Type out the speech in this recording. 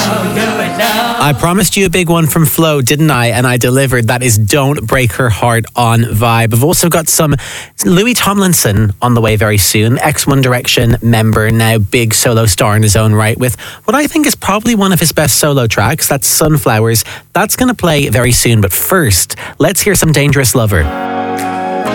I promised you a big one from Flo, didn't I? And I delivered. That is Don't Break Her Heart on Vibe. I've also got some Louis Tomlinson on the way very soon. Ex-One Direction member, now big solo star in his own right, with what I think is probably one of his best solo tracks. That's Sunflowers. That's going to play very soon. But first, let's hear some Dangerous Lover.